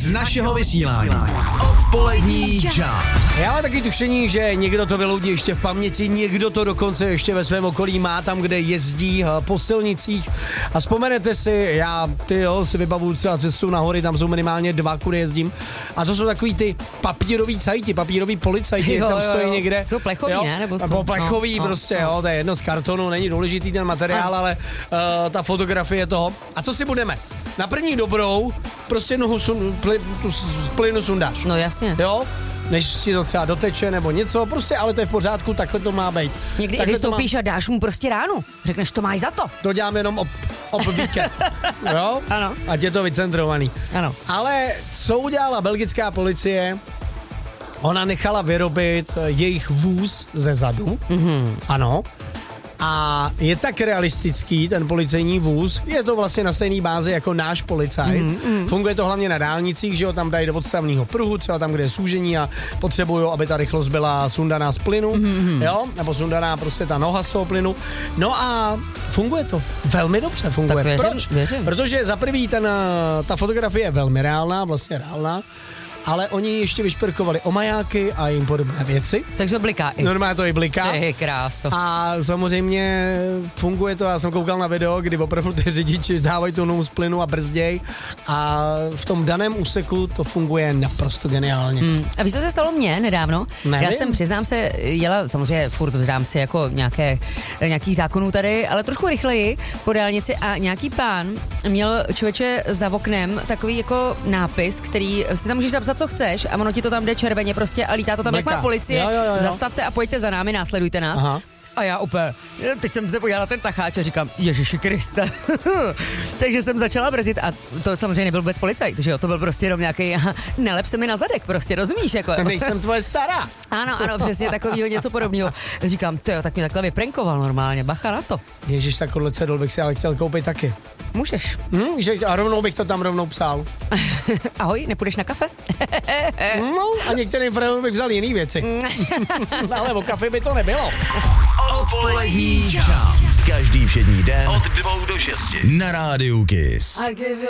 z našeho vysílání. Odpolední čas. Já mám taky tušení, že někdo to vyloudí ještě v paměti, někdo to dokonce ještě ve svém okolí má tam, kde jezdí po silnicích. A vzpomenete si, si vybavuju třeba cestu na hory, tam jsou minimálně 2, kudy jezdím. A to jsou takový ty papíroví policajti, tam stojí někde. Jsou plechový, ne? Nebo plechový jo, to je jedno z kartonu, není důležitý ten materiál, ale ta fotografie toho. A co si budeme? Na první dobrou prostě nohu z plynu sundáš. No jasně. Jo? Než si to třeba doteče nebo něco, prostě, ale to je v pořádku, takhle to má být. Někdy i vystoupíš a dáš mu prostě ránu. Řekneš, to máš za to. To dělám jenom ob víkend. Jo? Ano. Ať je to vycentrovaný. Ano. Ale co udělala belgická policie? Ona nechala vyrobit jejich vůz ze zadu. Mm-hmm. Ano. A je tak realistický ten policejní vůz, je to vlastně na stejné bázi jako náš policajt. Funguje to hlavně na dálnicích, že ho tam dají do odstavného pruhu, třeba tam, kde je súžení a potřebují, aby ta rychlost byla sundaná z plynu, jo, nebo sundaná prostě ta noha z toho plynu. No a funguje to. Velmi dobře funguje. Tak věřím, Proč? Věřím. Protože za prvý ta fotografie je velmi reálná, vlastně reálná. Ale oni ještě vyšperkovali omajáky a jim podobné věci. Takže to bliká i. Normálně to i bliká. To je krása. A samozřejmě funguje to, já jsem koukal na video, kdy opravdu ty řidiči dávají tu nohu z plynu a brzděj a v tom daném úseku to funguje naprosto geniálně. A víš, co se stalo mně nedávno? Nevím. Já jsem, přiznám se, jela samozřejmě furt v rámci jako nějakých zákonů tady, ale trošku rychleji po dálnici a nějaký pán měl, člověče, za oknem takový jako nápis, který si tam můžeš zapsat, co chceš, a ono ti to tam jde červeně prostě a lítá to tam, jak má policie. Jo. Zastavte a pojďte za námi, následujte nás. Aha. A já úplně, teď jsem se podívala na ten tacháč a říkám, Ježiši Kriste. Takže jsem začala brzdit a to samozřejmě nebyl vůbec policajt, že jo, to byl prostě jenom nějaký, nelep se mi na zadek, prostě, rozumíš, jako. Nejsem tvoje stará. Ano, přesně takovýho, něco podobného. Říkám, tak mě takhle vyprankoval normálně, bacha na to. Ježiš, takovýhle cedul bych si ale chtěl koupit taky. Můžeš. A rovnou bych to tam rovnou psal. Ahoj, nepůjdeš na kafe? No, a některým frajům bych vzal jiný věci. Ale o kafe by to nebylo. Odpolední čas. Každý všední den od 2 do 6 na Rádiu Kiss.